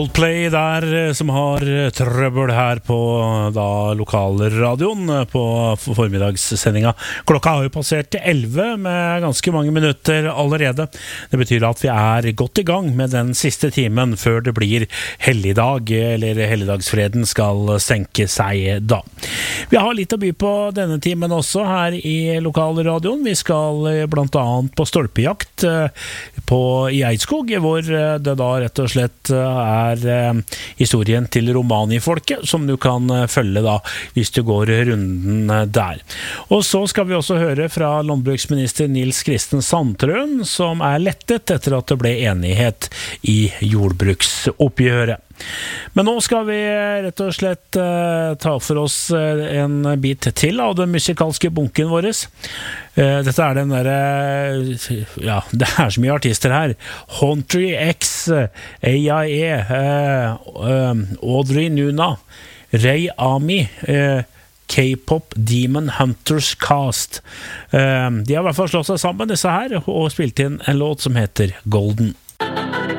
Coldplay der som har trøbbel her på lokalradioen på formiddagssendinga. Klokka har jo passert 11 med ganske mange minutter allerede. Det betyr at vi er godt i gang med den siste timen før det blir helligdag, eller helligdagsfreden skal senke seg da. Vi har litt å by på denne timen også her i lokalradioen. Vi skal blant annet på stolpejakt i Eidskog, hvor det da rett og slett historien til romanifolket, som du kan følge da, hvis du går runden der. Og så skal vi også høre fra landbruksminister Nils Kristen Sandtrøen, som lettet etter at det ble enighet i jordbruksoppgjøret. Men nå skal vi rett og slett ta for oss en bit til av den musikalske bunken vår. Dette den der, det så mye artister her. Hauntry X, AIE, Audrey Nuna, Ray Ami, K-pop Demon Hunters Cast. De har I hvert fall slått seg sammen, disse her, og spilt inn en låt som heter Golden.